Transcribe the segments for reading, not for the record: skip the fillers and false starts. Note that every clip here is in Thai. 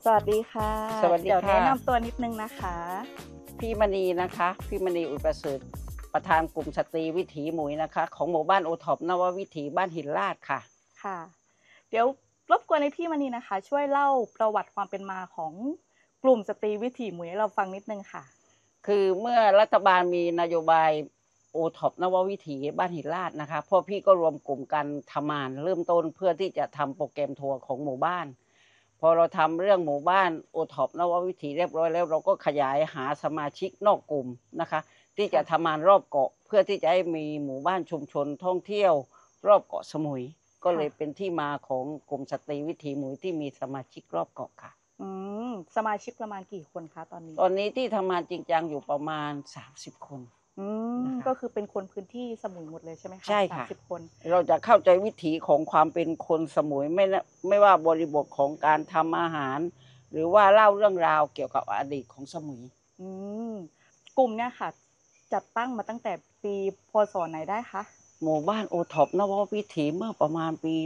สวัสดีค่ะสวัสดีเดี๋ยวค่ะแนะนำตัวนิดนึงนะคะพี่มณีนะคะพี่มณีอุประเสริฐประธานกลุ่มสตรีวิถีหมุยนะคะของหมู่บ้านโอท็อปนววิถีบ้านหินลาดค่ะค่ะเดี๋ยวรบกวนในพี่มณีนะคะช่วยเล่าประวัติความเป็นมาของกลุ่มสตรีวิถีหมุยให้เราฟังนิดนึงค่ะคือเมื่อรัฐบาลมีนโยบายโอท็อปนววิถีบ้านหินลาดนะคะพวกพี่ก็รวมกลุ่มกันทำงานเริ่มต้นเพื่อที่จะทำโปรแกรมทัวร์ของหมู่บ้านพอเราทำเรื่องหมู่บ้านโอท็อปนววิถีเรียบร้อยแล้วเราก็ขยายหาสมาชิกนอกกลุ่มนะคะที่จะทำงานรอบเกาะเพื่อที่จะให้มีหมู่บ้านชุมชนท่องเที่ยวรอบเกาะสมุยก็เลยเป็นที่มาของกลุ่มสตรีวิถีหมุยที่มีสมาชิกรอบเกาะค่ะอืสมาชิกประมาณกี่คนคะตอนนี้ตอนนี้ที่ทำงานจริงจังอยู่ประมาณ30 คนอืนะคะก็คือเป็นคนพื้นที่สมุยหมดเลยใช่ไหมคะใช่ค่ะ 30 คนเราจะเข้าใจวิถีของความเป็นคนสมุยไม่ว่าบริบทของการทำอาหาร หรือว่าเล่าเรื่องราวเกี่ยวกับอดีตของสมุยอืมกลุ่มเนี่ยค่ะจัดตั้งมาตั้งแต่ปีพศไหนได้คะหมู่บ้านโอท็อปนววิถีเมื่อประมาณปี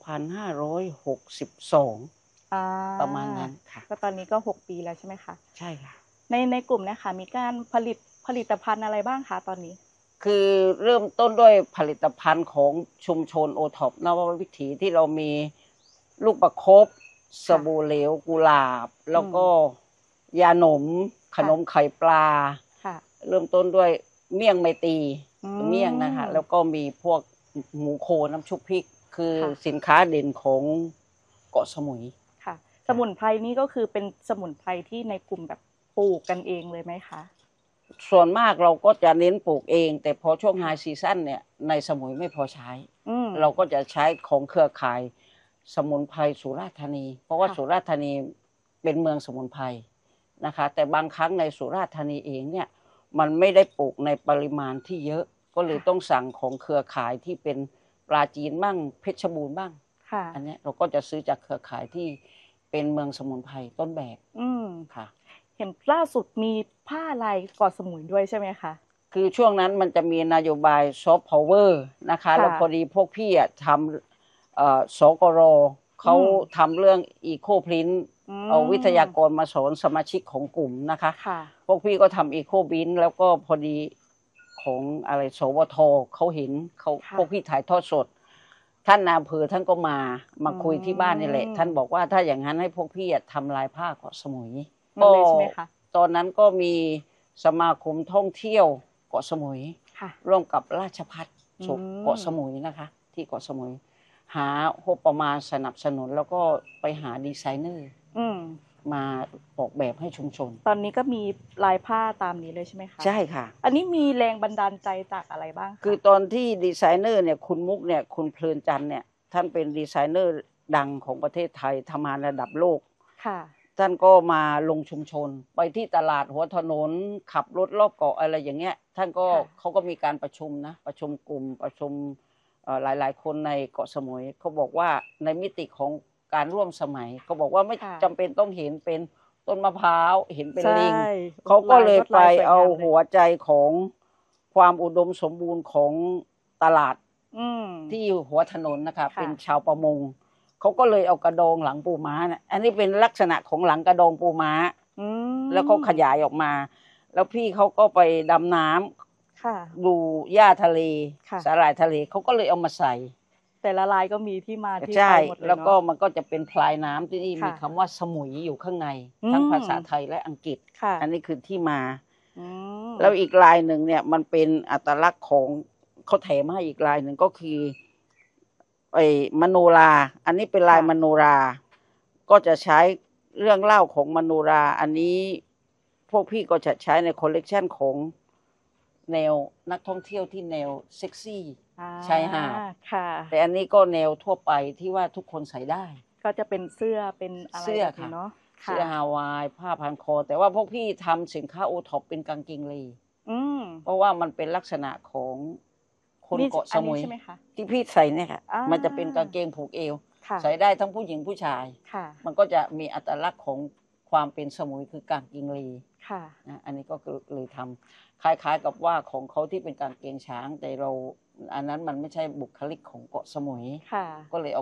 2562 อ่าประมาณนั้นค่ะก็ตอนนี้ก็6 ปีแล้วใช่ไหมคะใช่ค่ะในกลุ่มเนี่ยค่ะมีการผลิตภัณฑ์อะไรบ้างคะตอนนี้คือเริ่มต้นด้วยผลิตภัณฑ์ของชุมชนโอท็อปนววิถีที่เรามีลูกประคบสบู่เหลวกุหลาบ แล้วก็ยาหนมขนมไข่ปลาเริ่มต้นด้วยเมี่ยงไมตรีเมี่ยงนะคะแล้วก็มีพวกหมูโคน้ำชุบพริกคือสินค้าเด่นของเกาะสมุยค่ะสมุนไพรนี่ก็คือเป็นสมุนไพรที่ในกลุ่มแบบปลูกกันเองเลยไหมคะส่วนมากเราก็จะเน้นปลูกเองแต่พอช่วงไฮซีซั่นเนี่ยในสมุยไม่พอใช้เราก็จะใช้ของเครือข่ายสมุนไพรสุราษฎร์ธานีเพราะว่าสุราษฎร์ธานีเป็นเมืองสมุนไพรนะคะแต่บางครั้งในสุราษฎร์ธานีเองเนี่ยมันไม่ได้ปลูกในปริมาณที่เยอะก็เลยต้องสั่งของเครือข่ายที่เป็นปลาจีนบ้างเพชรบูรณ์บ้างอันนี้เราก็จะซื้อจากเครือข่ายที่เป็นเมืองสมุนไพรต้นแบบค่ะเห็นล่าสุดมีผ้าลายเกาะสมุยด้วยใช่ไหมคะคือช่วงนั้นมันจะมีนโยบายซอฟต์พาวเวอร์นะคะแล้วพอดีพวกพี่ทำสกรเขาทำเรื่องอีโคพรินต์เอาวิทยากรมาสอนสมาชิกของกลุ่มนะคะพวกพี่ก็ทำอีโคบินแล้วก็พอดีของอะไรสวทเขาเห็นเขาพวกพี่ถ่ายทอดสดท่านนายอำเภอท่านก็มาคุยที่บ้านนี่แหละท่านบอกว่าถ้าอย่างนั้นให้พวกพี่ทำลายผ้าเกาะสมุยก็ตอนนั้นก็มีสมาคมท่องเที่ยวเกาะสมุยร่วมกับราชภัฏเกาะสมุยนะคะที่เกาะสมุยหางบประมาณสนับสนุนแล้วก็ไปหาดีไซเนอร์มาออกแบบให้ชุมชนตอนนี้ก็มีลายผ้าตามนี้เลยใช่ไหมคะใช่ค่ะอันนี้มีแรงบันดาลใจจากอะไรบ้างคือตอนที่ดีไซเนอร์เนี่ยคุณมุกเนี่ยคุณเพลินจันทร์เนี่ยท่านเป็นดีไซเนอร์ดังของประเทศไทยทำงานระดับโลกท่านก็มาลงชุมชนไปที่ตลาดหัวถนนขับรถรอบเกาะอะไรอย่างเงี้ยท่านก็เขาก็มีการประชุมนะประชุมกลุ่มประชุมหลายๆคนในเกาะสมุยเขาบอกว่าในมิติของการร่วมสมัยเขาบอกว่าไม่จำเป็นต้องเห็นเป็นต้นมะพร้าวเห็นเป็นลิงเขาก็เลยไปเอาหัวใจของความอุดมสมบูรณ์ของตลาดที่หัวถนนนะคะเป็นชาวประมงเขาก็เลยเอากระดองหลังปูม้าเนี่ยอันนี้เป็นลักษณะของหลังกระดองปูม้าแล้วเขาขยายออกมาแล้วพี่เขาก็ไปดำน้ำดูหญ้าทะเลสาหร่ายทะเลเขาก็เลยเอามาใส่แต่ละลายก็มีที่มาที่ไปหมดเลยแล้วก็มันก็จะเป็นพลายน้ำที่นี่มีคำว่าสมุยอยู่ข้างในทั้งภาษาไทยและอังกฤษอันนี้คือที่มาแล้วอีกลายหนึ่งเนี่ยมันเป็นอัตลักษณ์ของเขาแถมให้อีกลายหนึ่งก็คือมโนราอันนี้เป็นลายมโนราก็จะใช้เรื่องเล่าของมโนราอันนี้พวกพี่ก็จะใช้ในคอลเลกชันของแนวนักท่องเที่ยวที่แนวเซ็กซี่ชายหาดแต่อันนี้ก็แนวทั่วไปที่ว่าทุกคนใส่ได้ก็จะเป็นเสื้อเป็นอะไรแบบนี้เนาะเสื้อฮาวายผ้าพันคอแต่ว่าพวกพี่ทำสินค้าโอท็อปเป็นกางเกงลีเพราะว่ามันเป็นลักษณะของคนเกาะสมุยที่พี่ใส่เนี่ยค่ะมันจะเป็นกางเกงผูกเอวใส่ได้ทั้งผู้หญิงผู้ชายมันก็จะมีอัตลักษณ์ของความเป็นสมุยคือกางเกงลีอันนี้ก็เลยทำคล้ายๆกับว่าของเขาที่เป็นกางเกงช้างแต่เราอันนั้นมันไม่ใช่บุคลิกของเกาะสมุยก็เลยเอา